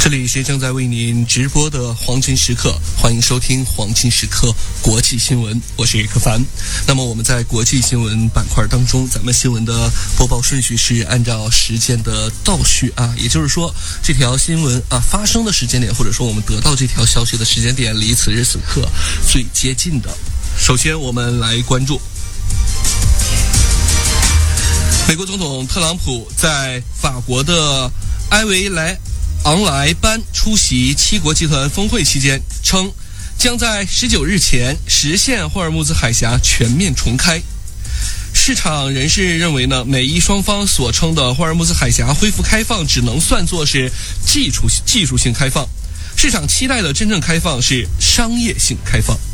这里是正在为您直播的黄金时刻，欢迎收听黄金时刻国际新闻，我是柯凡。那么我们在国际新闻板块当中，咱们新闻的播报顺序是按照时间的倒序啊，也就是说这条新闻发生的时间点，或者说我们得到这条消息的时间点，离此时此刻最接近的。首先我们来关注美国总统特朗普在法国的埃维莱昂莱班出席七国集团峰会期间称，将在19日前实现霍尔木兹海峡全面重开。市场人士认为呢，美伊双方所称的霍尔木兹海峡恢复开放只能算作是技术性开放，市场期待的真正开放是商业性开放。